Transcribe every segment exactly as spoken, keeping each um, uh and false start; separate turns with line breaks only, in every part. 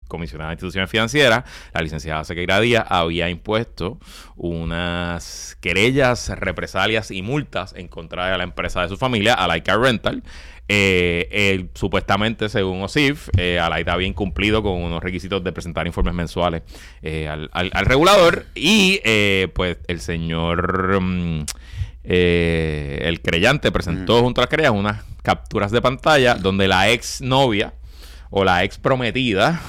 comisionada de instituciones financieras, la licenciada Sequeira Díaz, había impuesto unas querellas, represalias y multas en contra de la empresa de su familia, Allied Car Rental. Eh, eh, supuestamente, según O S I F, eh, Allied había incumplido con unos requisitos de presentar informes mensuales eh, al, al, al regulador y eh, pues el señor... Um, eh, el creyente presentó mm. junto a las querellas unas capturas de pantalla donde la ex novia o la ex prometida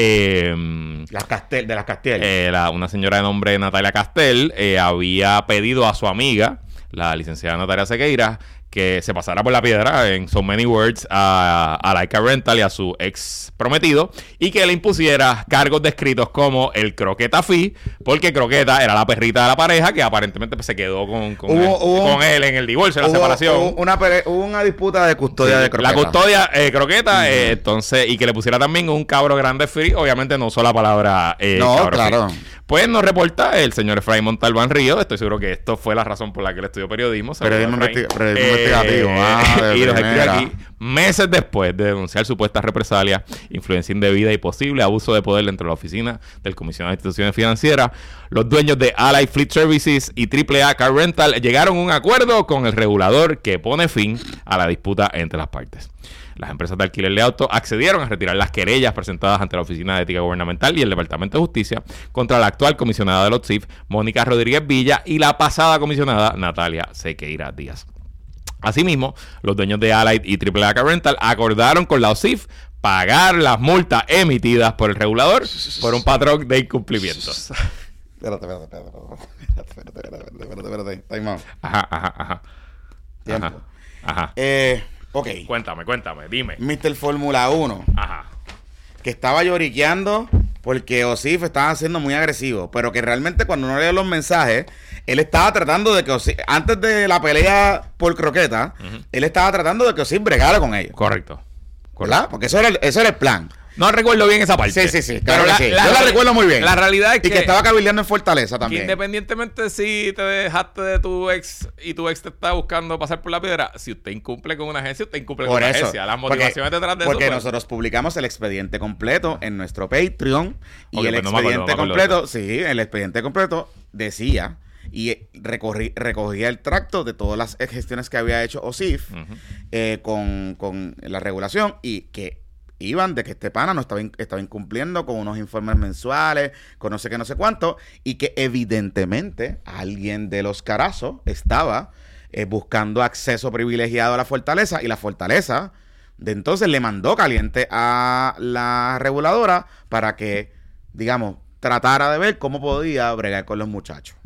eh,
la Castel, de las Castel
eh, la, una señora de nombre Natalia Castel eh, había pedido a su amiga, la licenciada Natalia Sequeira, que se pasara por la piedra, en so many words, a, a Allied Car Rental y a su ex prometido, y que le impusiera cargos descritos como el croqueta fee, porque croqueta era la perrita de la pareja que aparentemente pues, se quedó con, con,
hubo,
él,
hubo,
con él en el divorcio, en la
hubo,
separación.
Hubo una, hubo una disputa de custodia sí, de croqueta.
La custodia, eh, croqueta, uh-huh. eh, entonces, y que le pusiera también un cabro grande free, obviamente no usó la palabra eh,
no,
cabro
claro.
free. Pues nos reporta el señor Efraín Montalbán Río. Estoy seguro que esto fue la razón por la que él estudió periodismo.
Periodismo, investi- periodismo
eh,
investigativo. Ah,
y los escribe aquí. Meses después de denunciar supuestas represalias, influencia indebida y posible abuso de poder dentro de la oficina del comisionado de instituciones financieras, los dueños de Allied Fleet Services y Triple A Car Rental llegaron a un acuerdo con el regulador que pone fin a la disputa entre las partes. Las empresas de alquiler de autos accedieron a retirar las querellas presentadas ante la Oficina de Ética Gubernamental y el Departamento de Justicia contra la actual comisionada de los C I F, Mónica Rodríguez Villa, y la pasada comisionada, Natalia Sequeira Díaz. Asimismo, los dueños de Allied y Triple A Car Rental acordaron con la O S I F pagar las multas emitidas por el regulador por un patrón de incumplimientos.
Espérate, espérate, espérate, espérate, espérate, espérate, espérate, espérate, time out.
Ajá, ajá, ajá.
Tiempo.
Ajá, ajá.
Eh... Ok.
Cuéntame, cuéntame, dime.
mister Fórmula uno. Ajá. Que estaba lloriqueando porque O S I F estaba siendo muy agresivo. Pero que realmente cuando uno lee los mensajes, él estaba tratando de que O S I F, antes de la pelea por croqueta, uh-huh. él estaba tratando de que O S I F bregara con ellos.
Correcto.
¿Verdad? Porque eso era el, eso era el plan.
No recuerdo bien esa parte.
Sí, sí, sí. Claro
pero la,
sí.
La,
Yo la,
la
recuerdo muy bien.
La realidad es que...
Y que estaba cabildeando en Fortaleza también.
Independientemente si te dejaste de tu ex y tu ex te está buscando pasar por la piedra, si usted incumple con una agencia, usted incumple
por
con
eso,
una agencia. Las motivaciones
porque,
detrás de
porque
eso...
Porque nosotros publicamos el expediente completo en nuestro Patreon. Y
okay,
el
pues
expediente
no me acuerdo,
completo,
no me
sí, el expediente completo decía... Y recorrí, recogía el tracto de todas las gestiones que había hecho O S I F uh-huh. eh, con, con la regulación y que iban de que este pana no estaba, in, estaba incumpliendo con unos informes mensuales, con no sé qué, no sé cuánto, y que evidentemente alguien de los Carazos estaba eh, buscando acceso privilegiado a la fortaleza, y la fortaleza de entonces le mandó caliente a la reguladora para que, digamos, tratara de ver cómo podía bregar con los muchachos.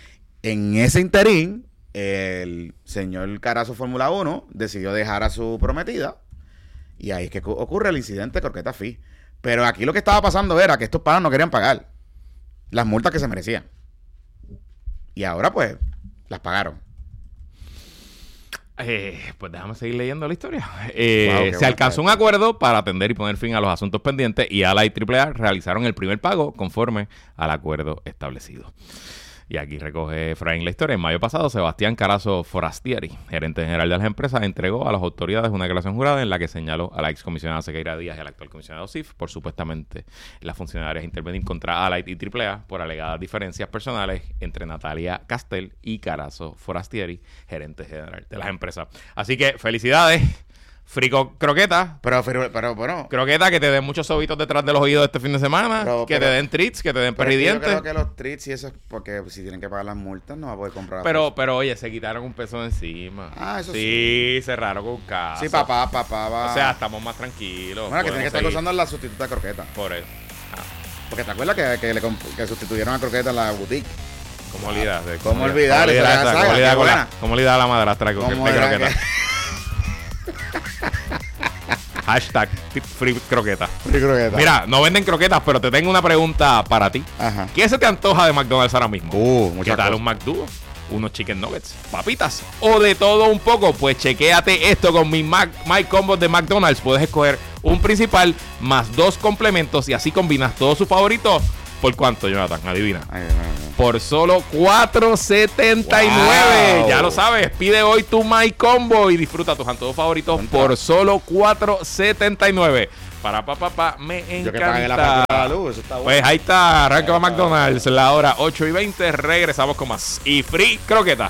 En ese interín, el señor Carazo Fórmula uno decidió dejar a su prometida. Y ahí es que ocurre el incidente de Croqueta Fee. Pero aquí lo que estaba pasando era que estos panas no querían pagar las multas que se merecían. Y ahora, pues, las pagaron.
Eh, pues déjame seguir leyendo la historia. Eh,
Wow,
se
bueno,
alcanzó un acuerdo para atender y poner fin a los asuntos pendientes y Allied y Triple A realizaron el primer pago conforme al acuerdo establecido. Y aquí recoge Efraín la historia. En mayo pasado, Sebastián Carazo Forastieri, gerente general de las empresas, entregó a las autoridades una declaración jurada en la que señaló a la excomisionada Sequeira Díaz y al actual comisionado O S I F por supuestamente las funcionarias intervenir contra Allied y Triple A por alegadas diferencias personales entre Natalia Castel y Carazo Forastieri, gerente general de las empresas. Así que felicidades. Frico croqueta.
Pero, pero, pero, bueno.
Croqueta, que te den muchos sobitos detrás de los oídos este fin de semana.
Pero,
que
pero,
te den treats, que te den
pero
perridientes.
yo creo que los treats y eso es porque si tienen que pagar las multas no va a poder comprar.
Pero, pero oye, se quitaron un peso de encima.
Ah, eso sí.
Sí, cerraron con caso.
Sí, papá, papá va.
O sea, estamos más tranquilos.
Bueno, que tiene que estar usando la sustituta de croqueta.
Por eso. Ah.
Porque te acuerdas que, que, le, que sustituyeron a croqueta en la boutique.
¿Cómo olvidar?
¿Cómo olvidar?
¿Cómo olvidar a la madrastra con el croqueta? Hashtag free croqueta.
Free croqueta.
Mira, no venden croquetas, pero te tengo una pregunta para ti.
Ajá.
¿Qué se te antoja de McDonald's ahora mismo?
Uh,
¿Qué tal cosas? Un McDo? Unos chicken nuggets, papitas o de todo un poco. Pues chequéate esto con mi Mac, My Combos de McDonald's. Puedes escoger un principal más dos complementos y así combinas todos sus favoritos. ¿Por cuánto, Jonathan? Adivina.
Ay, ay, ay.
Por solo cuatro setenta y nueve.
Wow.
Ya lo sabes. Pide hoy tu My Combo y disfruta tus antojos favoritos por solo cuatro setenta y nueve. para pa pa pa, me encanta.
Yo que pagué la factura de la luz, eso está bueno.
Pues ahí está, arranca para McDonald's, la hora ocho y veinte, regresamos con más. Y free croqueta.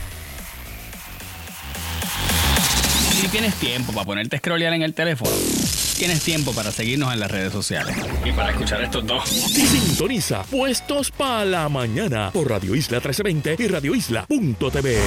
Si tienes tiempo para ponerte a scrollear en el teléfono, tienes tiempo para seguirnos en las redes sociales. Y para escuchar estos dos.
Sintoniza Puestos para la Mañana por Radio Isla trece veinte y radio isla punto t v.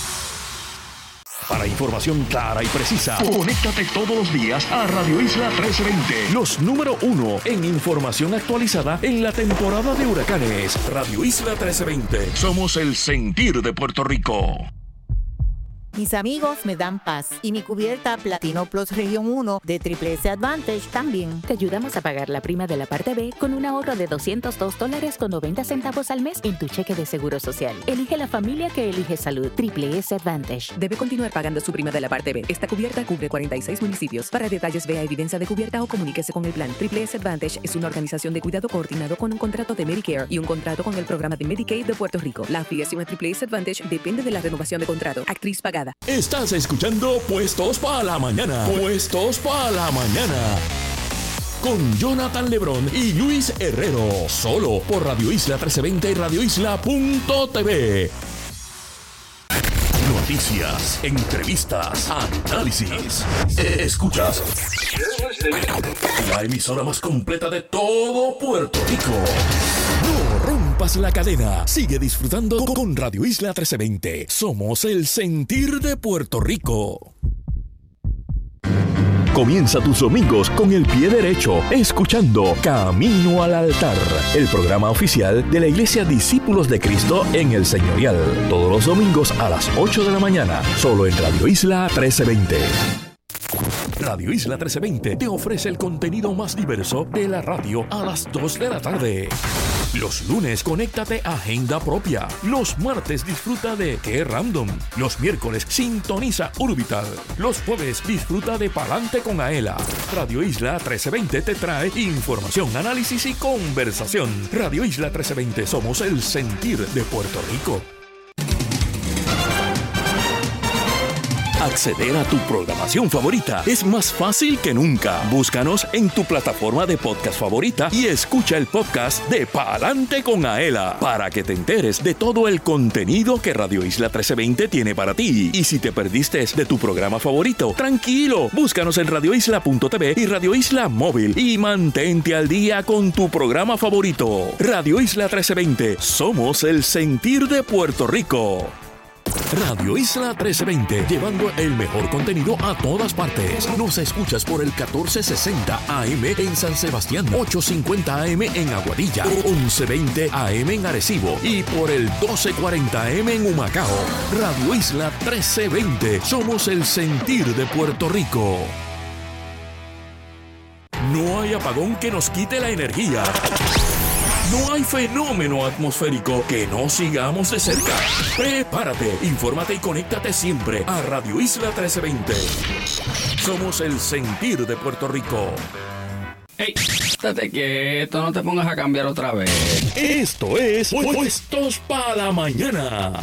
Para información clara y precisa, conéctate todos los días a Radio Isla trece veinte. Los número uno en información actualizada en la temporada de huracanes. Radio Isla trece veinte. Somos el sentir de Puerto Rico.
Mis amigos me dan paz y mi cubierta Platino Plus Región uno de Triple S Advantage también.
Te ayudamos a pagar la prima de la parte B con un ahorro de doscientos dos dólares con noventa centavos al mes en tu cheque de seguro social. Elige la familia que elige salud. Triple S Advantage.
Debe continuar pagando su prima de la parte B. Esta cubierta cubre cuarenta y seis municipios. Para detalles, vea evidencia de cubierta o comuníquese con el plan. Triple S Advantage es una organización de cuidado coordinado con un contrato de Medicare y un contrato con el programa de Medicaid de Puerto Rico. La afiliación a Triple S Advantage depende de la renovación de contrato. Actriz pagada.
Estás escuchando Puestos para la Mañana. Puestos para la Mañana. Con Jonathan Lebrón y Luis Herrero. Solo por Radio Isla trece veinte y radio isla punto t v. Noticias, entrevistas, análisis. Escuchas la emisora más completa de todo Puerto Rico. No rompas la cadena. Sigue disfrutando con Radio Isla trece veinte. Somos el sentir de Puerto Rico. Comienza tus domingos con el pie derecho, escuchando Camino al Altar, el programa oficial de la Iglesia Discípulos de Cristo en el Señorial. Todos los domingos a las ocho de la mañana, solo en Radio Isla trece veinte. Radio Isla trece veinte te ofrece el contenido más diverso de la radio a las dos de la tarde. Los lunes, conéctate a Agenda Propia. Los martes, disfruta de Qué Random. Los miércoles, sintoniza Urbital. Los jueves, disfruta de Palante con Aela. Radio Isla trece veinte te trae información, análisis y conversación. Radio Isla trece veinte, somos el sentir de Puerto Rico. Acceder a tu programación favorita es más fácil que nunca. Búscanos en tu plataforma de podcast favorita y escucha el podcast de Pa'lante con Aela para que te enteres de todo el contenido que Radio Isla trece veinte tiene para ti. Y si te perdiste de tu programa favorito, tranquilo, búscanos en radio isla punto t v y Radio Isla Móvil y mantente al día con tu programa favorito. Radio Isla trece veinte, somos el sentir de Puerto Rico. Radio Isla trece veinte, llevando el mejor contenido a todas partes. Nos escuchas por el catorce sesenta A M en San Sebastián, ochocientos cincuenta A M en Aguadilla, once veinte A M en Arecibo y por el doce cuarenta A M en Humacao. Radio Isla trece veinte, somos el sentir de Puerto Rico. No hay apagón que nos quite la energía. No hay fenómeno atmosférico que no sigamos de cerca. Prepárate, infórmate y conéctate siempre a Radio Isla trece veinte. Somos el sentir de Puerto Rico.
¡Ey! Estate quieto, no te pongas a cambiar otra vez.
Esto es Puestos para la Mañana.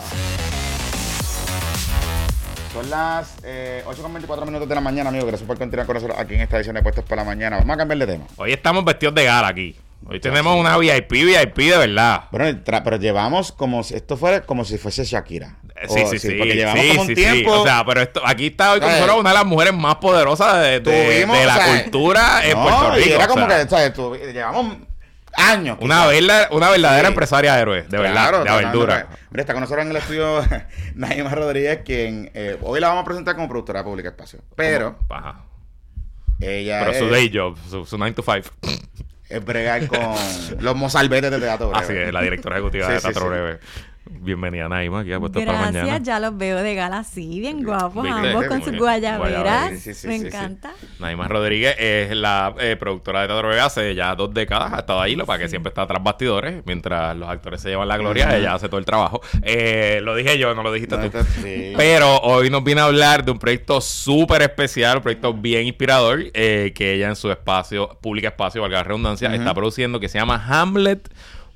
Son las eh, ocho con veinticuatro minutos de la mañana, amigo. Gracias por continuar con nosotros aquí en esta edición de Puestos para la Mañana. Vamos a cambiar de tema.
Hoy estamos vestidos de gala aquí. Hoy tenemos una V I P, V I P de verdad.
Bueno, pero llevamos como si esto fuera como si fuese Shakira.
Sí,
o,
sí, sí.
Porque llevamos
sí,
como un
sí,
tiempo.
Sí. O sea, pero esto, aquí está hoy con nosotros una de las mujeres más poderosas de, de,
Tuvimos,
de la
o sea,
cultura en
no,
Puerto Rico.
Y era como
o sea,
que, ¿sabes? Tú, llevamos años.
Una, verla, una verdadera
sí.
empresaria héroe, de verdad,
Claro,
de aventura.
Mira, está con nosotros en el estudio Naima Rodríguez, quien eh, hoy la vamos a presentar como productora pública de Espacio. Pero
Ajá.
ella
Pero
es,
su day job, su, su nine to five.
es bregar con los mozalbetes de Teatro Breve.
Así es, la directora ejecutiva
Sí,
de
sí,
Teatro
sí.
Breve. Bienvenida, Naima, aquí a Puestos para
Gracias,
Mañana.
ya los veo de gala así, bien guapos
Bien,
ambos
bien,
con
muy
sus
bien.
guayaberas.
Guayaberas,
sí, sí,
Me
sí,
encanta.
Naima Rodríguez es la eh, productora de Teatro Breve hace ya dos décadas. Ha estado ahí, lo para que siempre está tras bastidores. Mientras los actores se llevan la gloria,
Ujú.
ella hace todo el trabajo. Eh, lo dije yo, no lo dijiste
No,
tú.
esto- sí.
Pero hoy nos viene a hablar de un proyecto súper especial, un proyecto bien inspirador, eh, que ella en su espacio, pública espacio, valga la redundancia,
Ujú.
está produciendo, que se llama Hamlet,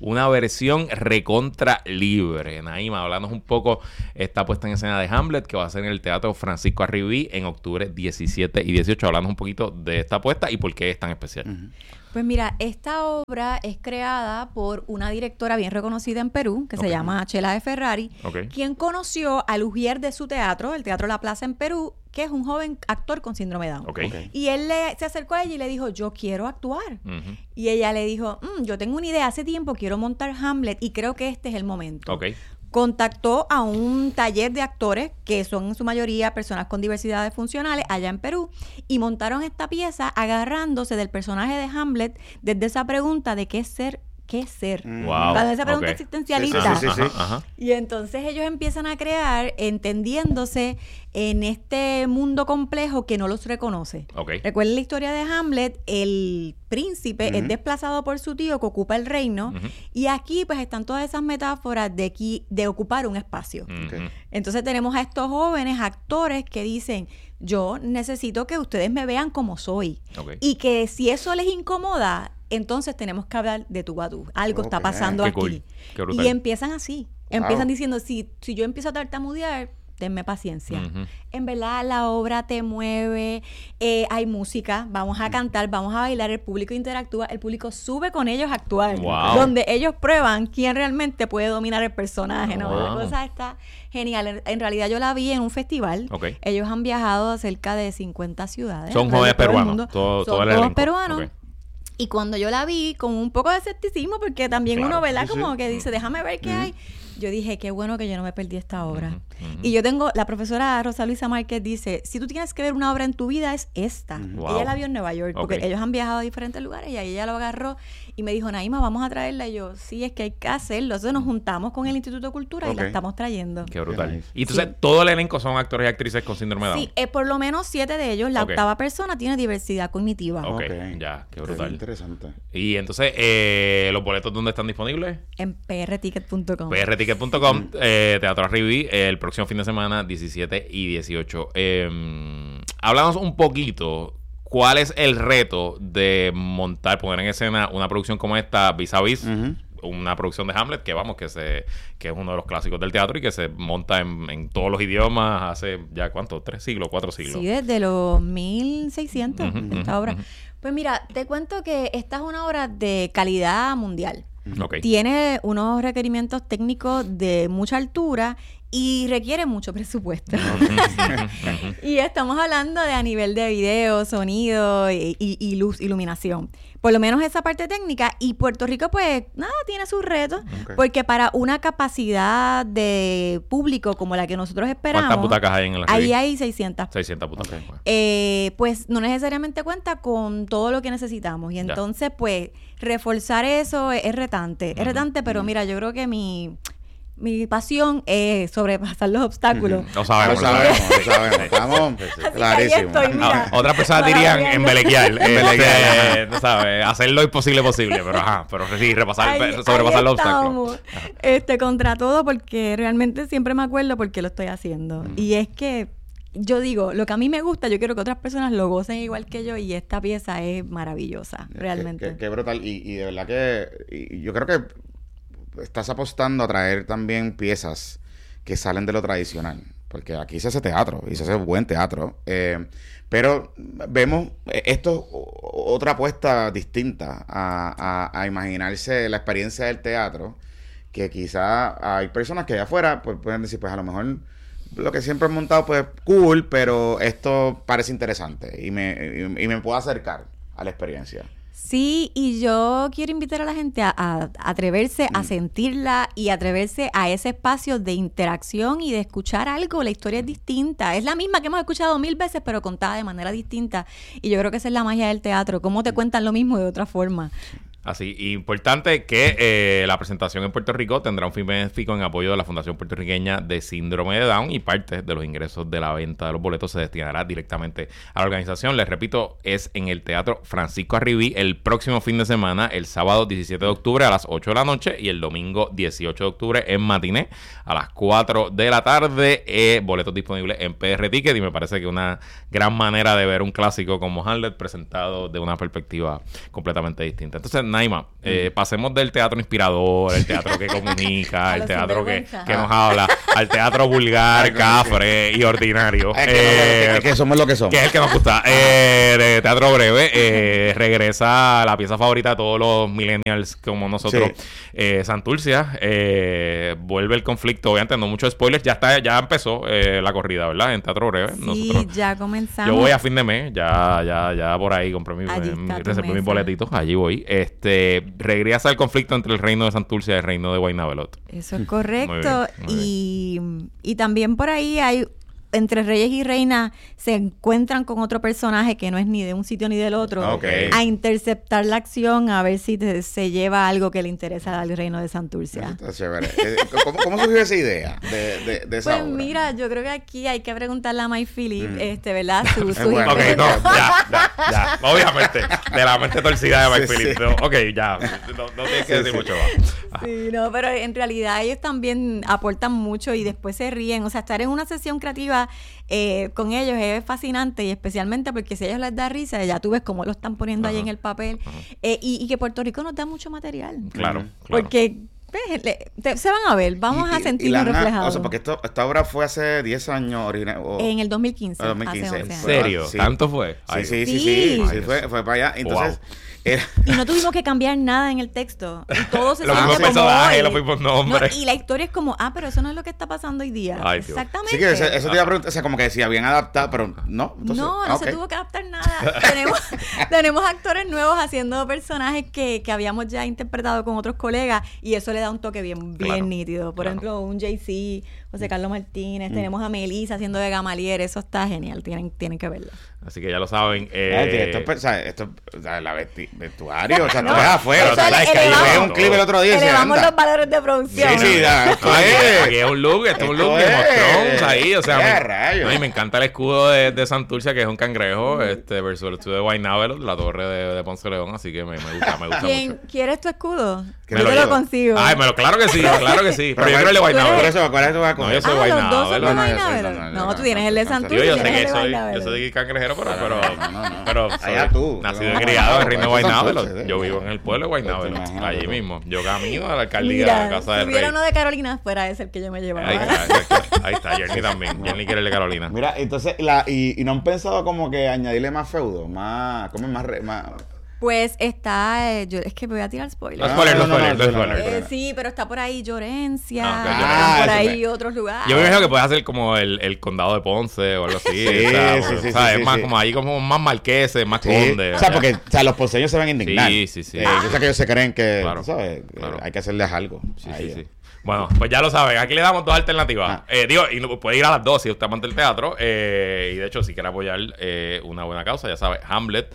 una versión recontra libre. Naima, háblanos un poco esta puesta en escena de Hamlet que va a ser en el Teatro Francisco Arribí en octubre diecisiete y dieciocho. Háblanos un poquito de esta puesta y por qué es tan especial.
Uh-huh.
Pues mira, esta obra es creada por una directora bien reconocida en Perú, que
Okay.
se llama Chela de Ferrari,
Okay.
quien conoció al ujier de su teatro, el Teatro La Plaza en Perú, que es un joven actor con síndrome de Down.
Okay.
Ok.
Y él le, se acercó a ella y le dijo, yo quiero actuar.
Uh-huh.
Y ella le dijo, mm, yo tengo una idea, hace tiempo quiero montar Hamlet y creo que este es el momento.
Ok.
Contactó a un taller de actores, que son en su mayoría personas con diversidades funcionales, allá en Perú, y montaron esta pieza agarrándose del personaje de Hamlet desde esa pregunta de qué es ser, qué es ser.
Wow.
Desde esa pregunta
Ok.
existencialista.
Sí, sí, sí, sí.
Ajá, ajá.
Y entonces ellos empiezan a crear entendiéndose en este mundo complejo que no los reconoce.
Ok.
Recuerden la historia de Hamlet, el príncipe
Ujú.
es desplazado por su tío que ocupa el reino,
Ujú.
y aquí pues están todas esas metáforas de, qui- de ocupar un espacio.
Ujú.
Entonces tenemos a estos jóvenes actores que dicen, yo necesito que ustedes me vean como soy.
Ok.
Y que si eso les incomoda, entonces tenemos que hablar de tú a tú. Algo está
Ok.
pasando
Qué
aquí.
cool. Qué brutal.
Y empiezan así.
Wow.
Empiezan diciendo, si, si yo empiezo a tartamudear, denme paciencia.
Ujú.
En verdad la obra te mueve, eh, hay música, vamos a cantar, vamos a bailar, el público interactúa, el público sube con ellos a actuar,
Wow.
donde ellos prueban quién realmente puede dominar el personaje, ¿no?
Wow.
La cosa está genial. En, en realidad yo la vi en un festival.
Ok.
Ellos han viajado a cerca de cincuenta ciudades.
Son
alrededor de
jóvenes
todo el
peruanos.
mundo.
Todo,
Son
todo el
todos
elenco.
peruanos.
Ok.
Y cuando yo la vi, con un poco de escepticismo, porque también
Claro,
uno, ¿verdad?
sí, sí.
Como que dice, déjame ver qué hay. Yo dije, qué bueno que yo no me perdí esta obra.
Ujú, ujú.
Y yo tengo, la profesora Rosa Luisa Márquez dice, si tú tienes que ver una obra en tu vida, es esta.
Wow.
Ella la vio en Nueva York, porque
Ok.
ellos han viajado a diferentes lugares y ahí ella lo agarró y me dijo, Naima, vamos a traerla. Y yo, sí, es que hay que hacerlo. Entonces nos juntamos con el Instituto de Cultura y
Ok.
la estamos trayendo.
Qué brutal.
Qué nice.
Y entonces,
Sí.
todo el elenco son actores y actrices con síndrome de Down.
Sí, eh, por lo menos siete de ellos. La
Ok.
octava persona tiene diversidad cognitiva.
Ok,
Ok.
ya, qué
Qué
brutal.
interesante.
Y entonces, eh, ¿los boletos dónde están disponibles?
En p r ticket punto com.
p r ticket punto com, eh, Teatro Arribí, eh, el próximo fin de semana, diecisiete y dieciocho. Eh, háblanos un poquito, ¿cuál es el reto de montar, poner en escena una producción como esta, vis a vis,
Ujú.
una producción de Hamlet, que vamos, que se que es uno de los clásicos del teatro y que se monta en, en todos los idiomas hace ya, ¿cuánto? ¿Tres siglos? ¿Cuatro siglos?
Sí, desde los mil seiscientos,
Ujú,
esta
ujú,
obra.
ujú.
Pues mira, te cuento que esta es una obra de calidad mundial.
Ok.
Tiene unos requerimientos técnicos de mucha altura y requiere mucho presupuesto. Y estamos hablando de a nivel de video, sonido y, y- y luz, iluminación. Por lo menos esa parte técnica. Y Puerto Rico, pues, nada, tiene sus retos.
Ok.
Porque para una capacidad de público como la que nosotros esperamos,
¿Cuántas butacas hay en el
ahí
Arribí?
hay seiscientas.
seiscientas butacas.
Ok.
Bueno.
Eh, pues no necesariamente cuenta con todo lo que necesitamos. Y
Ya.
entonces, pues, reforzar eso es, es retante. Es
Ujú.
retante, pero mira, yo creo que mi, mi pasión es sobrepasar los obstáculos.
Lo sabemos,
Lo
lo
sabemos,
sabemos.
lo sabemos. Estamos
Así que ahí
clarísimos.
estoy, mira.
Ah, otras personas
Para
dirían
variando.
embelequear,
Embelequear,
este, tú sabes, hacer lo imposible posible, pero ajá, pero sí, repasar,
Ahí-
sobrepasar
ahí
los obstáculos.
estamos, este, contra todo, porque realmente siempre me acuerdo por qué lo estoy haciendo. Y es que yo digo, lo que a mí me gusta, yo quiero que otras personas lo gocen igual que yo, y esta pieza es maravillosa, realmente.
Qué, qué- qué brutal. Y, y de verdad que y yo creo que estás apostando a traer también piezas que salen de lo tradicional. Porque aquí se hace teatro y se hace buen teatro. Eh, pero vemos eh, esto o- otra apuesta distinta a, a- a imaginarse la experiencia del teatro. Que quizá hay personas que allá afuera pues, pueden decir, pues a lo mejor lo que siempre he montado, pues cool, pero esto parece interesante y me, y, y me puedo acercar a la experiencia.
Sí, y yo quiero invitar a la gente a, a atreverse a sentirla y atreverse a ese espacio de interacción y de escuchar algo. La historia es distinta. Es la misma que hemos escuchado mil veces, pero contada de manera distinta. Y yo creo que esa es la magia del teatro. Cómo te cuentan lo mismo de otra forma.
Así, importante que eh, la presentación en Puerto Rico tendrá un fin benéfico en apoyo de la Fundación Puertorriqueña de Síndrome de Down y parte de los ingresos de la venta de los boletos se destinará directamente a la organización. Les repito, es en el Teatro Francisco Arribí el próximo fin de semana, el sábado diecisiete de octubre a las ocho de la noche y el domingo dieciocho de octubre en matiné a las cuatro de la tarde. Eh, boletos disponibles en P R Ticket y me parece que una gran manera de ver un clásico como Hamlet presentado de una perspectiva completamente distinta. Entonces, Naima, eh, pasemos del teatro inspirador, el teatro que comunica,
A
el
los
teatro que,
sinvergüenza.
que nos habla, al teatro vulgar, cafre y ordinario.
Es que,
Eh,
no- es que somos lo que somos.
que es el que nos gusta. Eh, de teatro breve, eh, regresa la pieza favorita de todos los millennials como nosotros,
Sí.
eh, Santurcia. Eh, vuelve el conflicto, obviamente, no muchos spoilers. Ya está, ya empezó eh, la corrida, ¿verdad? En teatro breve.
Sí,
Nosotros,
ya comenzamos.
yo voy a fin de mes, ya, ya, ya por ahí compré mi,
Allí
mi-
está tu
reservé mis
mesa.
boletitos, allí voy. Este, regresa el conflicto entre el reino de Santurcia y el reino de Guaynabelot.
Eso es correcto.
Muy bien, muy
y, y también por ahí hay, entre reyes y reinas, se encuentran con otro personaje que no es ni de un sitio ni del otro,
Ok.
a interceptar la acción, a ver si te- se lleva algo que le interesa al reino de Santurcia.
Está chévere. Eh, ¿Cómo, cómo surgió esa idea de, de, de esa
Pues
obra?
mira, yo creo que aquí hay que preguntarle a Mike Phillip,
Mm.
este, ¿verdad? Su,
Es
su
bueno.
Ok, no, ya, ya, ya. Obviamente, de la mente torcida de Mike
Sí,
Phillips.
sí.
No, ok, ya. No, no tienes que
Sí,
decir
sí.
mucho más. Ajá.
Sí, no, pero en realidad ellos también aportan mucho y después se ríen. O sea, estar en una sesión creativa eh, con ellos es fascinante y especialmente porque si a ellos les da risa, ya tú ves cómo lo están poniendo ahí
Ajá,
en el papel. Eh, y, y que Puerto Rico nos da mucho material.
Claro,
Ujú.
claro.
Porque ves, le- te- se van a ver, vamos
Y-
a
y- y
sentirnos
la han-
reflejados.
O sea, porque esto, esta obra fue hace diez años original. o-
En el dos mil quince.
Ah, dos mil quince.
hace
¿En
once años.
serio?
Sí.
¿Tanto fue?
Sí,
Ay,
sí,
Sí.
sí, sí,
Ay,
sí,
Dios.
fue, fue para allá. Entonces, era-
Y no tuvimos que cambiar nada en el texto. Y todo se
Los
siente
mismos
como
personajes,
hoy.
los mismos nombres.
No, y la historia es como, ah, pero eso no es lo que está pasando hoy día.
Ay, Dios.
Exactamente.
sí que eso, eso te iba a preguntar, o sea, como que si habían adaptado, pero no. Entonces,
no,
ah,
no
ok.
se tuvo que adaptar nada. tenemos, tenemos actores nuevos haciendo personajes que, que habíamos ya interpretado con otros colegas y eso le da un toque bien, bien
Claro,
nítido. Por
claro.
ejemplo, un Jay-Z, José Carlos Martínez,
Mm.
tenemos a Melissa haciendo de Gamalier, eso está genial, tienen, tienen que verlo.
Así que ya lo saben.
Eh,
Eh,
esto, es, o sea, esto, o sea, la vesti- vestuario, o sea,
No,
tú ves afuera,
eso
o sea,
le-
es que
elevamos-
yo vi un clip el otro día y decía,
Elevamos
anda.
los valores de producción.
Sí, sí, ya, esto
No, aquí,
es.
aquí es un look, esto es un
Esto
look de
es.
Thrones ahí, o sea,
¡Qué
me,
rayos!
no, y me encanta el escudo de, de Santurcia, que es un cangrejo, este, versus el escudo de Guaynabelot, la torre de, de Ponce León, así que me, me gusta, me gusta
¿Quién
mucho.
quieres tu escudo?
Que
Yo
me
te
lo
lo
llevo.
consigo.
Ay, me lo, claro que sí, claro que sí, pero yo quiero el de
Por
Guaynabelot.
eso, ¿cuál es tu vas a
No,
coger?
yo soy
Ah, los dos son de
No, no, yo soy-
Guaynabelot.
no, no,
No,
no,
tú tienes el de
no,
Santurcia.
Yo, yo
tú
sé
tienes
que
el de
soy, yo
Guaynabelot.
soy cangrejero, pero, pero,
No, no, no.
pero
Allá
soy
tú.
nacido y
No,
criado en el
no,
reino de
eso es
Guaynabelot.
Santurce,
Yo
sí.
vivo en el pueblo de Guaynabelot,
Imagínate
allí
tú.
mismo. Yo camino a la alcaldía,
Mira,
a la casa
si
del
hubiera
rey.
uno de Carolina, fuera ese el que yo me llevaba.
Ahí está, ahí está, ahí está, Jerny también. Jerny quiere el de Carolina.
Mira, entonces, la, y, y no han pensado como que añadirle más feudo, más, ¿cómo es más, re- más?
Pues está, eh, yo, es que voy a tirar
Los
spoilers.
Ah,
spoilers,
no,
los
no, no,
spoilers, los
no, no,
spoilers.
no,
Eh, sí, pero está por ahí Llorencia,
Ah, ok,
están
Llorencia.
por
Ah,
ahí
eso
otros lugares.
Yo me imagino que puede hacer como el, el condado de Ponce o algo así.
Sí,
o sea,
sí, sí,
o sea,
sí,
es
sí,
más
sí.
como ahí como más marqueses, más
Sí,
condes.
o sea,
allá.
porque o sea, los ponceños se van a indignar.
Sí, sí, sí.
Eh, yo sé que ellos se creen que,
Claro,
tú ¿sabes? Eh,
claro.
hay que hacerles algo.
Sí,
a
sí,
ellos.
sí. Bueno, pues ya lo saben. Aquí le damos dos alternativas.
Ah.
Eh, digo, y no- puede ir a las dos si usted amante del teatro. Eh, y de hecho, si quiere apoyar eh, una buena causa, ya sabe, Hamlet,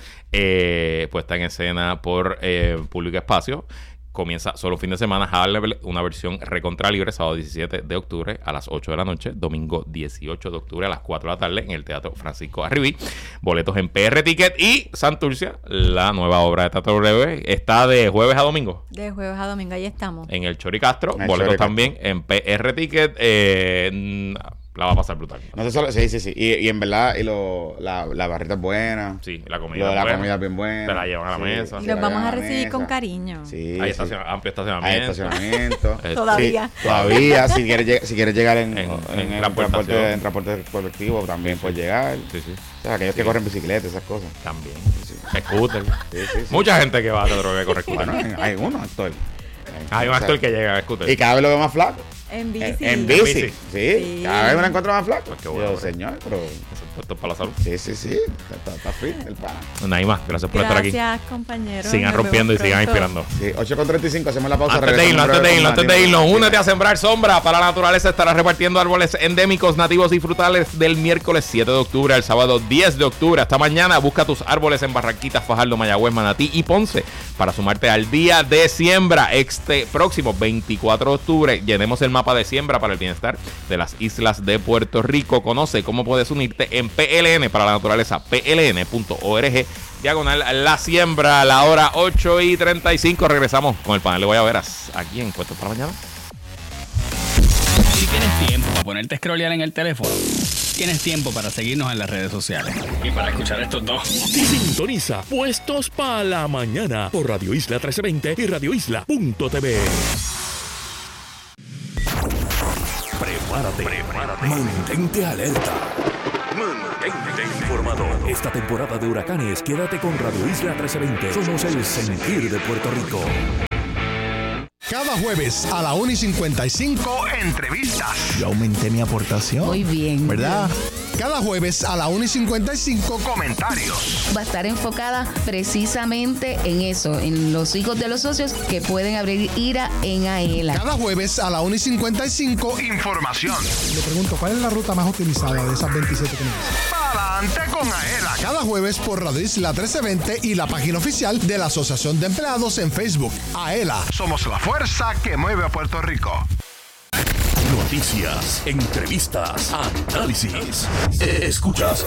eh, puesta en escena por eh, Público Espacio. Comienza solo fin de semana. Hamlet, una versión recontra libre, sábado diecisiete de octubre a las ocho de la noche. Domingo dieciocho de octubre a las cuatro de la tarde en el Teatro Francisco Arribí. Boletos en P R Ticket. Y Santurcia, la nueva obra de teatro breve, está de jueves a domingo
De jueves a domingo, ahí estamos.
en el Chori Castro.
En el
Boletos
Chori Castro.
también en P R Ticket. Eh, mm, la va a pasar brutal.
No sé solo, sí, sí, sí. Y, y en verdad, y lo, la, la barrita es buena.
Sí, la comida.
Lo de
es
la
buena.
comida es bien buena.
Te la llevan a la
Sí,
mesa.
Y
sí,
los
la
vamos
llevan
a
la
recibir
mesa.
con cariño.
Sí,
Hay
sí.
estacion- amplio
Hay
estacionamiento.
estacionamiento.
Eh,
Todavía.
Sí, todavía. Si quieres, lleg- si quieres llegar en,
En-
en,
en
el
transportación.
transporte, en transporte colectivo, también puedes llegar.
Sí, sí.
O sea, aquellos que corren bicicleta, esas cosas.
También. Scooter.
Sí, sí, sí.
Mucha gente que va a teatro que corre scooter.
Bueno, hay uno actor.
Hay un
O sea,
actor que llega a scooter.
Y cada vez lo veo más flaco.
En bici.
En, en bici.
bici.
Sí.
Sí.
Cada vez me lo encuentro más flaco.
Pues qué bueno,
Yo,
hombre.
señor, pero.
Esto es para la salud.
Sí, sí, sí. Está, está, está fit el pana.
Naima, gracias por estar aquí.
Gracias, compañeros.
Sigan
Nos
rompiendo y
vemos
sigan
pronto.
inspirando.
Sí, ocho con treinta y cinco, hacemos la pausa.
Antes de
regresamos
irnos,
en
antes de
breve
irnos,
con
antes de
Daniel.
irnos, únete a Sembrar Sombra. Para la Naturaleza estará repartiendo árboles endémicos, nativos y frutales del miércoles siete de octubre al sábado diez de octubre. Hasta mañana, busca tus árboles en Barranquitas, Fajardo, Mayagüez, Manatí y Ponce para sumarte al día de siembra. Este próximo veinticuatro de octubre llenemos el mapa de siembra para el bienestar de las islas de Puerto Rico. Conoce cómo puedes unirte en P L N para la Naturaleza, p l n punto org, diagonal la siembra. A la hora ocho y treinta y cinco regresamos con el panel de Guayaberas aquí en Puestos para Mañana.
Si tienes tiempo para ponerte a scrollear en el teléfono, tienes tiempo para seguirnos en las redes sociales. Y para escuchar estos dos.
Sintoniza Puestos para la Mañana por Radio Isla trece veinte y radio isla punto t v. Prepárate, prepárate. Mantente alerta. Mantente informado. Esta temporada de huracanes, quédate con Radio Isla trece veinte. Somos el sentir de Puerto Rico.
Cada jueves a la una y cincuenta y cinco, entrevistas. Yo aumenté mi aportación.
Muy bien.
¿Verdad? Cada jueves a la una y cincuenta y cinco, comentarios.
Va a estar enfocada precisamente en eso, en los hijos de los socios que pueden abrir ira en AELA.
Cada jueves a la una y cincuenta y cinco, información.
Le pregunto, ¿cuál es la ruta más utilizada de esas veintisiete que me dicen?
Pa'lante con AELA. Cada jueves por Radio Isla trece veinte y la página oficial de la Asociación de Empleados en Facebook. AELA. Somos la fuerza que mueve a Puerto Rico.
Noticias, entrevistas, análisis. Escuchas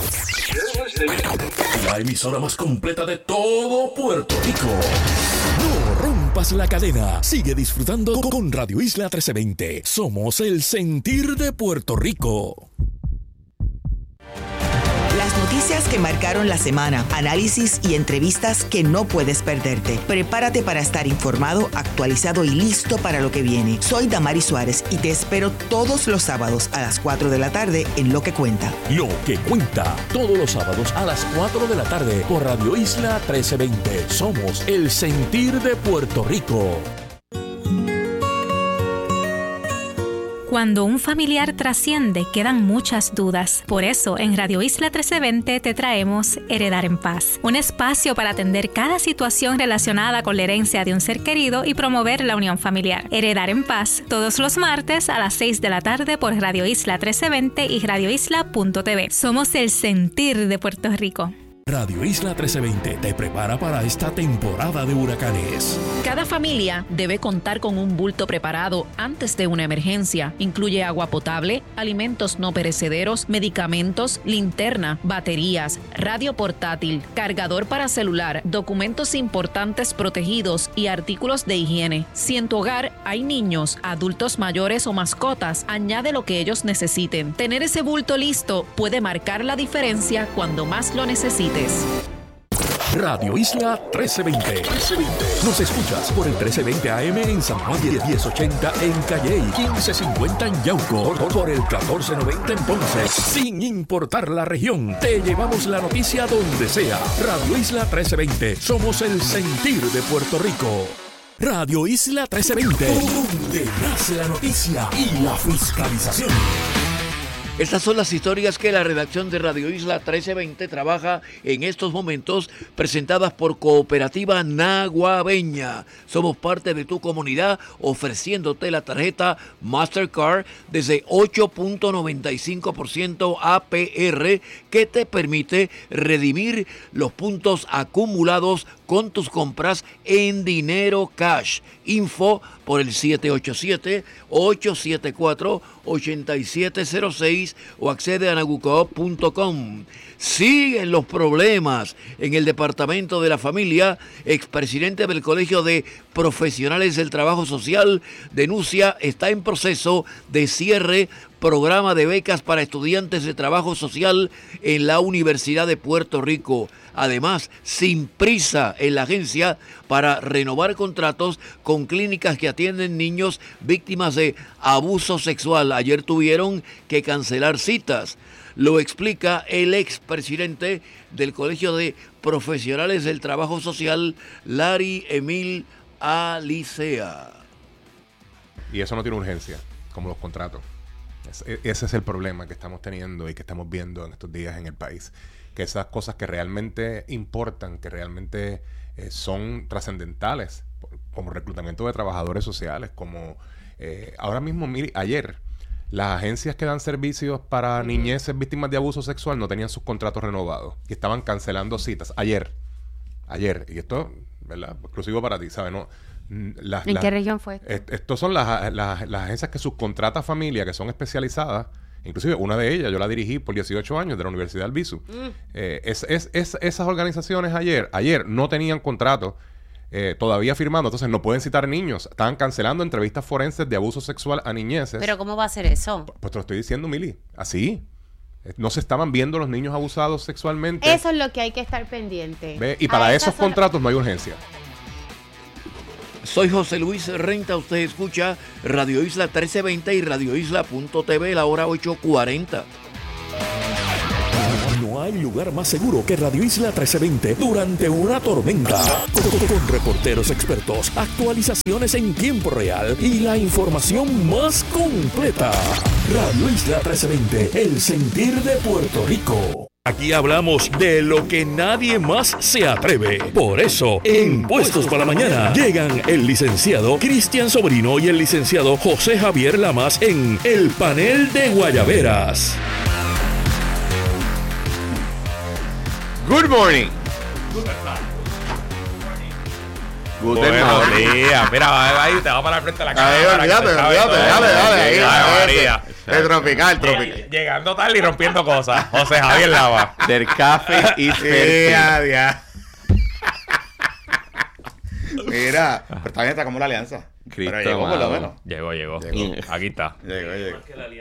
la emisora más completa de todo Puerto Rico. No rompas la cadena. Sigue disfrutando con Radio Isla trece veinte. Somos el sentir de Puerto Rico.
Las noticias que marcaron la semana, análisis y entrevistas que no puedes perderte. Prepárate para estar informado, actualizado y listo para lo que viene. Soy Damari Suárez y te espero todos los sábados a las cuatro de la tarde en Lo que Cuenta.
Lo que Cuenta, todos los sábados a las cuatro de la tarde por Radio Isla trece veinte. Somos el sentir de Puerto Rico.
Cuando un familiar trasciende, quedan muchas dudas. Por eso, en Radio Isla trece veinte te traemos Heredar en Paz, un espacio para atender cada situación relacionada con la herencia de un ser querido y promover la unión familiar. Heredar en Paz, todos los martes a las seis de la tarde por Radio Isla trece veinte y radio isla punto t v. Somos el sentir de Puerto Rico.
Radio Isla trece veinte te prepara para esta temporada de huracanes.
Cada familia debe contar con un bulto preparado antes de una emergencia. Incluye agua potable, alimentos no perecederos, medicamentos, linterna, baterías, radio portátil, cargador para celular, documentos importantes protegidos y artículos de higiene. Si en tu hogar hay niños, adultos mayores o mascotas, añade lo que ellos necesiten. Tener ese bulto listo puede marcar la diferencia cuando más lo necesites.
Radio Isla trece veinte. Nos escuchas por el trece veinte A M en San Juan, diez ochenta en Calley, quince cincuenta en Yauco, por el catorce noventa en Ponce. Sin importar la región, te llevamos la noticia donde sea. Radio Isla trece veinte. Somos el sentir de Puerto Rico. Radio Isla trece veinte, donde nace la noticia y la fiscalización.
Estas son las historias que la redacción de Radio Isla trece veinte trabaja en estos momentos, presentadas por Cooperativa Naguabeña. Somos parte de tu comunidad, ofreciéndote la tarjeta Mastercard desde ocho punto noventa y cinco por ciento A P R, que te permite redimir los puntos acumulados con tus compras en dinero cash. Info por el siete ocho siete, ocho siete cuatro, ocho siete cero seis o accede a nagucoop punto com. Siguen los problemas en el Departamento de la Familia. Expresidente del Colegio de Profesionales del Trabajo Social denuncia está en proceso de cierre programa de becas para estudiantes de trabajo social en la Universidad de Puerto Rico. Además, sin prisa en la agencia para renovar contratos con clínicas que atienden niños víctimas de abuso sexual. Ayer tuvieron que cancelar citas. Lo explica el expresidente del Colegio de Profesionales del Trabajo Social, Larry Emil Alicea.
Y eso no tiene urgencia, como los contratos. Ese es el problema que estamos teniendo y que estamos viendo en estos días en el país. Que esas cosas que realmente importan, que realmente eh, son trascendentales, como reclutamiento de trabajadores sociales, como eh, ahora mismo, mire, ayer, las agencias que dan servicios para niñeces víctimas de abuso sexual no tenían sus contratos renovados y estaban cancelando citas. Ayer, ayer, y esto, ¿verdad? Exclusivo para ti, ¿sabes? No, las,
¿En
las,
qué región fue?
Est- estos son las, las, las agencias que subcontrata familia, que son especializadas. Inclusive una de ellas yo la dirigí por dieciocho años de la Universidad del Bisu. Mm. Eh, es, es, es, esas organizaciones ayer, ayer no tenían contrato eh, todavía firmando, entonces no pueden citar niños. Estaban cancelando entrevistas forenses de abuso sexual a niñeces.
¿Pero cómo va a ser eso?
Pues te lo estoy diciendo, Mili. Así. No se estaban viendo los niños abusados sexualmente.
Eso es lo que hay que estar pendiente.
¿Ve? Y para
A
esos
esas son-
contratos no hay urgencia.
Soy José Luis Renta, usted escucha Radio Isla trece veinte y radio isla punto t v, la hora ocho cuarenta.
No hay lugar más seguro que Radio Isla trece veinte durante una tormenta. Con, con reporteros expertos, actualizaciones en tiempo real y la información más completa. Radio Isla trece veinte, el sentir de Puerto Rico. Aquí hablamos de lo que nadie más se atreve. Por eso, en Puestos para la Mañana, llegan el licenciado Cristian Sobrino y el licenciado José Javier Lamas en El Panel de Guayaberas.
Good morning.
Good
Buenos
morning.
días. Mira, ahí te va para el frente de la
Ahí,
cámara.
olvídate,
que te sabe
olvídate,
todo.
dale, dale, ahí,
Ay,
ahí,
María.
El tropical, tropical.
Lleg- Llegando tarde y rompiendo cosas. José Javier Lava.
Del café y ya. Mira, pero también está como la alianza.
Cristo
pero llegó por lo
amado.
menos.
Llegó, llegó.
Llegó.
Aquí está.
Llegó, llegó.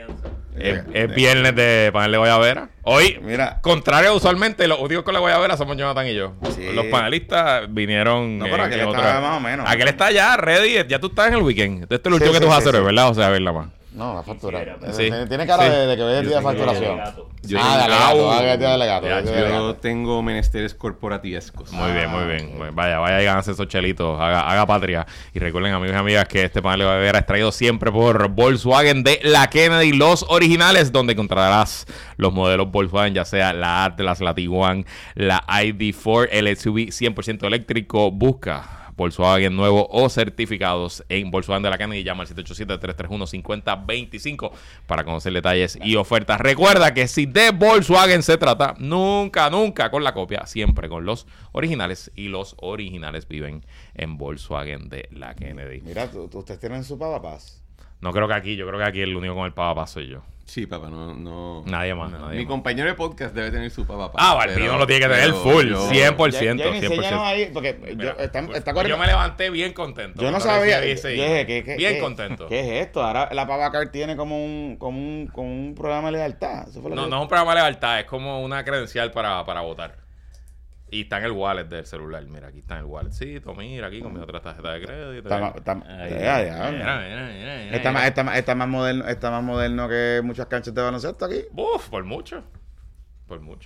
Es, es viernes de panel de Guayabera. Hoy,
Mira,
contrario a usualmente, los únicos con la Guayabera somos Jonathan y yo.
Sí.
Los panelistas vinieron.
No, pero
eh,
aquel
en
está
otra-
más o menos.
Aquel está ya ready. Ya tú estás en el weekend. Este es el
Sí,
último que
sí,
tú vas a
sí,
hacer,
sí.
¿verdad? O sea, a verla más.
no, la factura.
Sí.
Tiene, tiene cara
Sí.
de, de que hoy es el día de
Yo
facturación.
Yo
ah, de alegato. Ah, que es día de alegato.
Ya,
es día de
Yo
alegato.
tengo menesteres corporatiescos.
Muy bien, muy bien. Bueno, Vaya, vaya y gánense esos chelitos. Haga, haga patria. Y recuerden, amigos y amigas, que este panel de Guayabera es traído siempre por Volkswagen de la Kennedy, los originales, donde encontrarás los modelos Volkswagen, ya sea la Atlas, la Tiguan, la I D cuatro, el S U V cien por ciento eléctrico. Busca Volkswagen nuevo o certificados en Volkswagen de la Kennedy. Llama al siete ocho siete, tres tres uno, cinco cero dos cinco para conocer detalles y ofertas. Recuerda que si de Volkswagen se trata, nunca, nunca con la copia, siempre con los originales, y los originales viven en Volkswagen de la Kennedy.
Mira, tú- tú- ustedes tienen su papás.
No creo que aquí, yo creo que aquí el único con el papá soy yo.
Sí, papá, no. no
Nadie más,
no.
nadie
Mi
más.
compañero de podcast debe tener su papá.
Ah, Barbino lo tiene que tener full, cien por ciento,
Jenny,
cien por ciento.
enséñanos ahí, porque
Mira,
yo, está, está
yo
corriendo.
me levanté bien contento.
Yo no
Cuando
sabía.
recibí
Yo
ese
dije,
email.
¿qué, qué,
bien
qué-
contento.
¿Qué es esto? Ahora la Papacar tiene como un, como un, como un programa de lealtad. Eso fue lo
No,
que-
no es un programa de lealtad, es como una credencial para, para votar. Y está en el wallet del celular. Mira, aquí está en el walletcito. Mira, aquí con mi otra tarjeta de crédito.
Está más- está-
Ahí,
ya, ya,
mira, mira, mira, mira.
Está más, está, más, está, más moderno, está más moderno que muchas canchas de baloncesto aquí.
Uf, por mucho. Por mucho.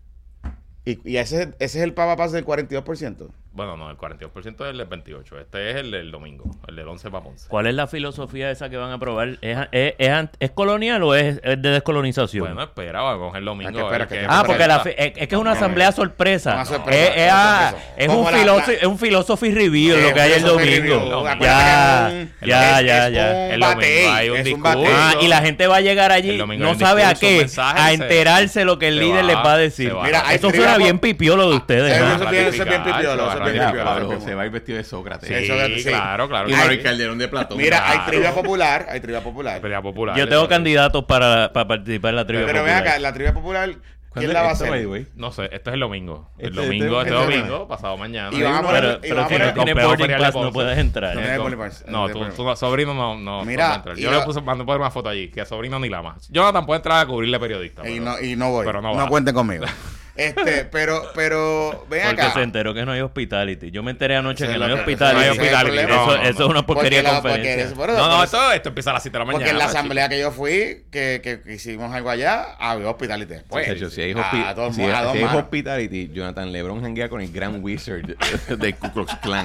Y, y ese, ese es el Papapas del cuarenta y dos por ciento.
Bueno, no, el cuarenta y dos por ciento es el del veintiocho. Este es el del domingo. El del once para Ponce.
¿Cuál es la filosofía esa que van a aprobar? ¿Es, es, es, ant- es colonial o es, es de descolonización?
Bueno, espera, vamos a coger el domingo.
Es que espera,
a ver
que-
qué-
Ah, porque la fi- es, es que es una asamblea sorpresa.
Una sorpresa,
Es, es,
una
ah,
sorpresa.
es
Como
un,
la-
philosophy,
la-
es un philosophy review
Es
lo que hay el
philosophy
domingo.
review.
Ya,
Acuérdate que es un-
ya,
es-
ya,
es
ya.
un
El domingo
batey,
hay un
es un
discurso.
batey.
Ah, y la gente va a llegar
El
allí,
domingo
no
hay un
sabe a
discurso,
qué,
mensajes,
a
se-
enterarse lo que el
se
líder
va,
les va a decir.
se va.
Mira, hay
Eso
trivia
suena
po-
bien pipiolo de ustedes.
Eso
¿no?
es bien- eso es bien
ratificar,
pipiolo,
se
eso
va
es bien
a
pipiolo.
Pablo,
eso es
se
bien-
va a ir vestido de Sócrates.
Sí,
Eso es- sí.
claro, claro.
Y
Hay-
Manuel Calderón de Platón.
Mira, hay
Claro.
trivia popular, hay trivia popular.
pelea popular.
Yo tengo candidatos para, para participar en la trivia
Pero ven
popular.
acá, la trivia popular, ¿quién
¿Cuándo
la va a
es esto, by
hacer?
the way?
No sé, esto es el domingo. El
Este-
domingo,
este-
este
este-
domingo, pasado mañana.
Y van a poner-
Pero,
y
pero
van a
si
poner
no tienes
complejo
boarding
ferial de
pass no
Ponce.
puedes entrar.
No
Eh,
tienes
con-
boarding pass, no
No,
tienes
tu,
boarding
tu sobrino no, no,
Mira,
no va a entrar. Yo
y
le
va-
puse, mandé poner una foto allí, que sobrino ni la más. Jonathan puede entrar a cubrirle periodista.
Y
pero-
no, y no voy.
pero no
no
va.
cuenten conmigo. Este, pero, pero, ven
Porque
acá.
se enteró que no hay hospitality. Yo me enteré anoche
Ese
que
es
no hay
lo que-
hospitality.
ese es el
Eso,
problema.
No, no,
eso
no.
es una porquería
Porque la-
conferencia.
porque es- por-
No, no,
por-
esto, esto empieza a las siete de la mañana.
Porque en la
chico.
asamblea que yo fui, que, que, que hicimos algo allá, había hospitality después.
De hecho, si hay,
A
hospi-
dos-
si
a
hay-
dos
si hay
manos.
hospitality, Jonathan LeBron janguea con el Grand Wizard de Ku Klux Klan.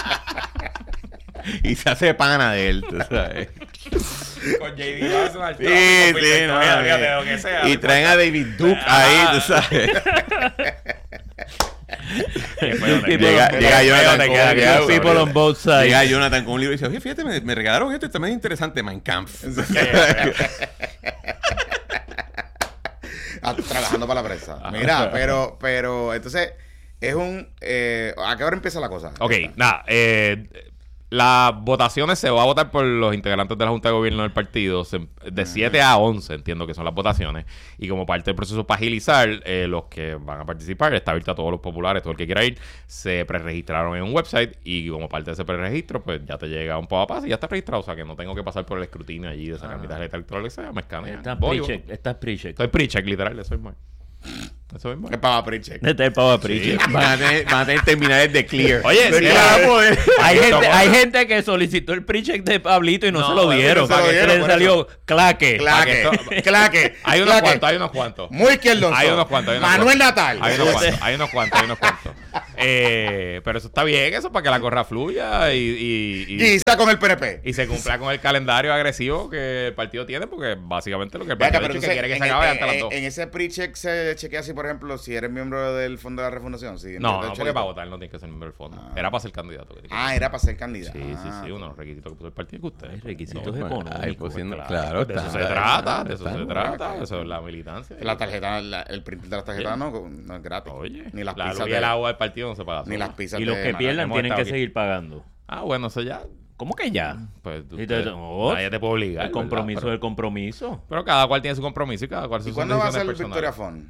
Y se hace pana de él, tú sabes.
Con J D Johnson al
Sí,
top,
sí,
con
no,
Victoria, fíjate,
eh.
lo que sea.
Y traen a David Duke ahí, tú sabes.
People
Llega,
on-
llega
People
Jonathan
on-
con- llega-
people on both sides.
Llega Jonathan con un libro y dice, oye, fíjate, me, me regalaron esto, está más interesante, Mein Kampf.
Ah, trabajando para la prensa. Mira, pero, pero, entonces, es un. Eh, ¿A qué hora empieza la cosa?
Ok, nada. Eh, Las votaciones se va a votar por los integrantes de la Junta de Gobierno del partido. Se, de siete a once entiendo que son las votaciones. Y como parte del proceso para agilizar, eh, los que van a participar, está abierto a todos los populares, todo el que quiera ir, se preregistraron en un website. Y como parte de ese preregistro, pues ya te llega un paso y ya está registrado. O sea que no tengo que pasar por el escrutinio allí de sacar ah. mi tarjeta electrónica. Me escanean.
Estás pre-check. Estás pre-check.
Estoy pre-check, literal. Eso es más. Eso mismo.
Es para pre-check.
Este es para pre-check.
Sí. Van, a tener, van a tener terminales de clear.
Oye,
sí,
claro, hay, gente, hay gente que solicitó el pre-check de Pablito y no, no se lo dieron.
No se lo dieron
le salió claque.
Claque. Claque.
Hay unos
claque.
cuantos, hay unos cuantos.
Muy izquierdoso.
Hay unos cuantos. Hay unos
Manuel
cuantos.
Natal.
Hay unos cuantos, hay unos cuantos, hay unos cuantos. Eh, pero eso está bien, eso para que la corra fluya y... Y,
y, y está con el P N P.
Y se cumpla con el calendario agresivo que el partido tiene, porque básicamente lo que el partido
Venga,
ha dicho
entonces,
que quiere que se
en,
acabe
en,
hasta las dos.
En ese pre-check se chequea así, por ejemplo, si eres miembro del Fondo de la Refundación. ¿Sí?
No, no, porque para votar no tienes que ser miembro del fondo. Ah. Era para ser candidato.
Ah, era para ser candidato.
Sí, sí, sí, unos requisitos que puso el partido que usted.
Hay requisitos
no,
económicos.
Ay, pues,
pues,
claro, claro,
de eso
está,
se trata,
está,
de eso
está,
se
está,
trata, eso es la militancia.
La tarjeta, la, el print de las tarjetas no, no es gratis.
Oye,
ni las
la
pizzas
luz y el agua del partido no se paga.
Ni las pizzas
y los que pierdan tienen que
aquí.
seguir pagando.
Ah, bueno, eso ya...
¿Cómo que ya?
Pues tú,
te, te, oh,
nadie te puede obligar.
El compromiso
pero,
del compromiso.
Pero cada cual tiene su compromiso y cada cual sus
¿Y cuándo va a ser el
personales.
Victoria Fund?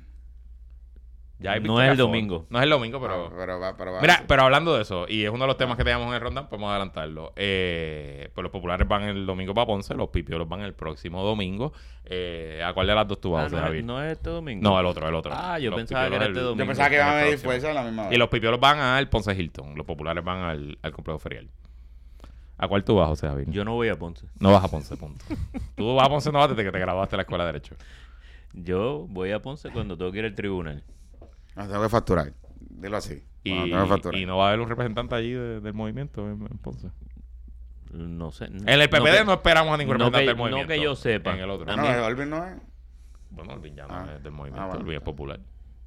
Ya hay
no es el domingo.
No es el domingo, pero...
Ah, pero, va, pero va
mira, pero hablando de eso, y es uno de los temas que teníamos en el rundown, podemos adelantarlo. Eh, pues los populares van el domingo para Ponce, los pipiolos van el próximo domingo. Eh, ¿A cuál de las dos tú vas,
ah, no,
Javier?
no es este domingo.
No, el otro, el otro.
Ah, yo
los
pensaba que era este domingo.
Yo pensaba que iban a medir fuerza a la misma hora.
Y los pipiolos van al Ponce Hilton. Los populares van al, al complejo ferial. ¿A cuál tú vas, José Javier?
Yo no voy a Ponce.
No vas a Ponce, punto. Tú vas a Ponce no vas desde que te graduaste de la escuela de Derecho.
Yo voy a Ponce cuando tengo que ir al tribunal.
No, tengo que facturar. Dilo así.
Y,
bueno,
y no va a haber un representante allí de, del movimiento en, en Ponce.
No sé.
En el P P D no, que, no esperamos a ningún
no
representante
que,
del movimiento.
No que yo sepa.
En el otro.
No, no, Olvin no es.
Bueno, Olvin ya no
ah.
es del movimiento.
Ah, bueno.
Olvin es popular.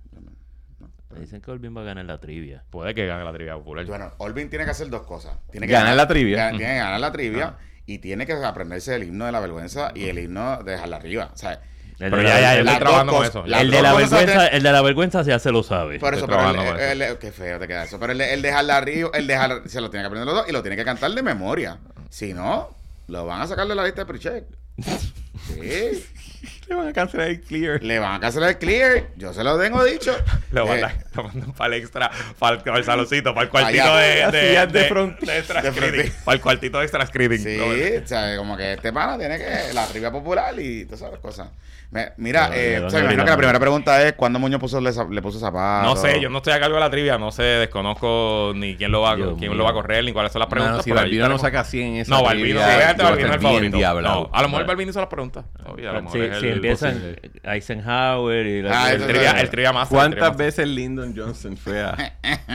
Me dicen que Olvin va a ganar la trivia.
Puede que gane la trivia popular.
Bueno, Olvin tiene que hacer dos cosas. Tiene que
ganar, ganar la trivia.
Tiene que ganar la trivia ah. y tiene que aprenderse el himno de la vergüenza y el himno de dejarla arriba. O sea,
el
pero
de
ya,
la,
ya, yo estoy trabajando con eso.
El de, la vergüenza, de... el de la vergüenza ya se lo sabe.
Por eso, pero el, el, el, qué feo te queda eso. Pero el, el dejarla arriba, el dejar, se lo tiene que aprender los dos y lo tiene que cantar de memoria. Si no, lo van a sacar de la lista de pre-check. Sí.
Le van a cancelar el clear.
Le van a cancelar el clear. Yo se lo tengo dicho.
Lo
eh,
mandan, lo mandan para el extra, para el, para el saloncito, para el cuartito allá, de, de, de, de, front, de extra de screening. Para el cuartito de extra screening.
Sí, o sea, como que este pana tiene que la trivia popular y todas esas cosas. Me, mira,
pero,
eh, o sea, me imagino que la primera pregunta es ¿cuándo Muñoz puso, le, le puso zapatos?
No sé, yo no estoy a cargo de la trivia, no sé, desconozco ni quién lo va, quién lo va a correr, ni cuáles son las preguntas.
No, si Balbino no saca cien en esa
no, Balbino, obviamente Balbino es el favorito.
No,
a lo mejor Balbino hizo las preguntas. Obvio, a lo mejor
si,
es el
si empiezan Eisenhower y la
ah,
el, el, trivia, el trivia más.
¿Cuántas veces Lyndon Johnson fue a...?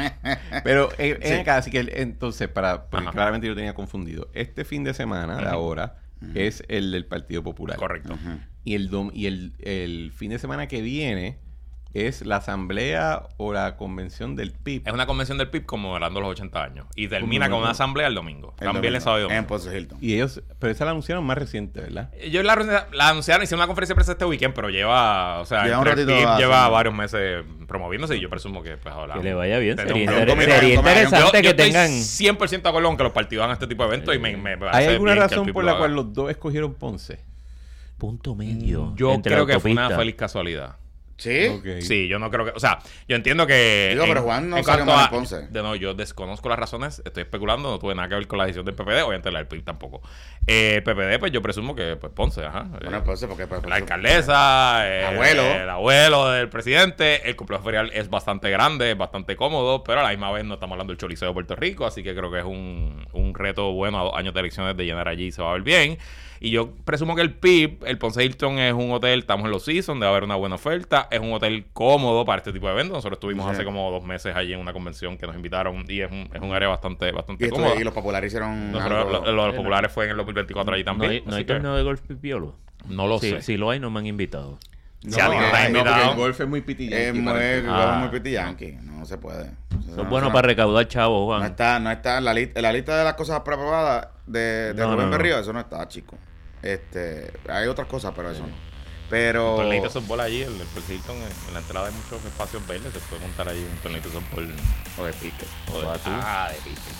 Pero eh, sí. en acá, así que entonces, para porque claramente yo tenía confundido. Este fin de semana, de ahora, uh-huh. es el del Partido Popular.
Correcto.
Uh-huh. Y el dom y el, el fin de semana que viene es la asamblea o la convención del P I B.
Es una convención del P I B conmemorando los ochenta años. Y termina con una asamblea el domingo.
El
También el sábado y domingo.
En Ponce Hilton.
Y ellos, pero esa la anunciaron más reciente, ¿verdad?
Ellos la, la anunciaron, hicieron una conferencia de prensa este weekend, pero lleva, o sea,
lleva, un
el
P I B
lleva varios meses promoviéndose y yo presumo que pues hablamos.
Que le vaya bien. Sería,
un,
inter
un,
sería
un,
interesante
yo,
que
yo
tengan...
estoy cien por ciento de acuerdo con que los partidos hagan este tipo de eventos eh, y me, me
¿Hay alguna razón por la cual los dos escogieron Ponce?
Punto medio.
Yo creo que fue una feliz casualidad.
¿Sí?
Okay. Sí, yo no creo que... O sea, yo entiendo que...
Digo,
en,
pero Juan no
en
salió
cuanto
mal
a,
en Ponce.
De no, yo desconozco las razones, estoy especulando, no tuve nada que ver con la decisión del P P D, obviamente la del P I B tampoco. Eh, P P D, pues yo presumo que pues Ponce, ajá.
Bueno,
eh,
Ponce porque... Pues,
la alcaldesa, eh,
abuelo.
el abuelo del presidente, el complejo ferial es bastante grande, es bastante cómodo, pero a la misma vez no estamos hablando del Choliseo de Puerto Rico, así que creo que es un, un reto bueno a dos años de elecciones de llenar allí y se va a ver bien. Y yo presumo que el P I B, el Ponce Hilton es un hotel, estamos en los season, debe haber una buena oferta, es un hotel cómodo para este tipo de eventos. Nosotros estuvimos sí. hace como dos meses allí en una convención que nos invitaron y es un, es un área bastante, bastante
y
cómoda.
Esto, y los populares hicieron
Nosotros,
algo...
lo, lo, los populares fue en el dos mil veinticuatro allí también.
¿No hay, no hay torneo de golf pipiolo?
No lo
sí,
sé.
Si lo hay, no me han invitado.
No, si alguien no, no, porque el golf es muy pitillanqui.
Es muy, ah. muy pitillanqui. No se puede.
Eso no, es bueno para recaudar chavos, Juan.
No está, no está en la, li en la lista de las cosas aprobadas de, de
no,
Rubén
no,
Berrío.
no.
Eso no está, chico. Este, hay otras cosas, pero eso no. Pero...
Un torneito de softball allí, el, el Ponce Hilton, en la entrada hay muchos espacios verdes, se puede montar allí un torneito de softball.
O de pique.
O de, ah, de pique.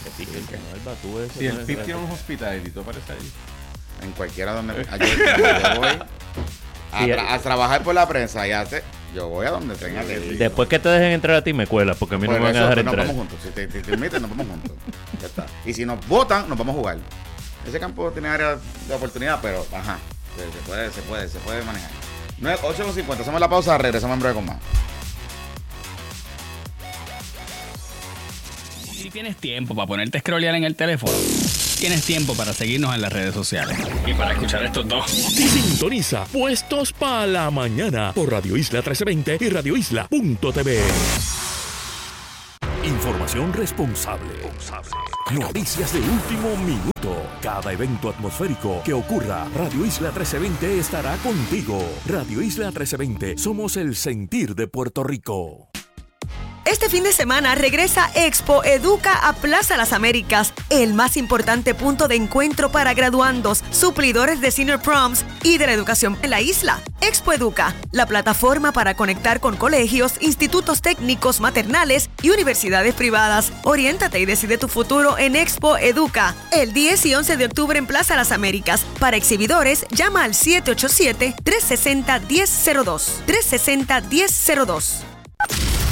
Sí, que no, el batú ese
Si
no
el
es-
P I P tiene un hospitality, ¿tú apareces ahí?
En cualquiera donde... Ah, yo, yo voy a,
Sí,
tra- a trabajar por la prensa y hace... Yo voy a donde tenga que ir.
Después que te dejen entrar a ti, me cuelas, porque a mí no
Por
me van a
eso,
dejar
pues, nos
entrar.
vamos juntos. Si te, te, te invitan, nos vamos juntos. Ya está. Y si nos votan, nos vamos a jugar. Ese campo tiene área de oportunidad, pero ajá. Se, se puede, se puede, se puede manejar. ocho cincuenta, hacemos la pausa, regresamos en breve con más.
Si tienes tiempo para ponerte a scrollear en el teléfono, tienes tiempo para seguirnos en las redes sociales. Y para escuchar estos dos.
Sintoniza Puestos para la Mañana por Radio Isla trece veinte y radio isla punto t v. Información responsable. Noticias de último minuto. Cada evento atmosférico que ocurra, Radio Isla trece veinte estará contigo. Radio Isla trece veinte, somos el sentir de Puerto Rico.
Este fin de semana regresa Expo Educa a Plaza Las Américas, el más importante punto de encuentro para graduandos, suplidores de senior proms y de la educación en la isla. Expo Educa, la plataforma para conectar con colegios, institutos técnicos, maternales y universidades privadas. Oriéntate y decide tu futuro en Expo Educa, el diez y once de octubre en Plaza Las Américas. Para exhibidores, llama al siete ocho siete, tres seis cero, uno cero cero dos. tres seis cero, uno cero cero dos.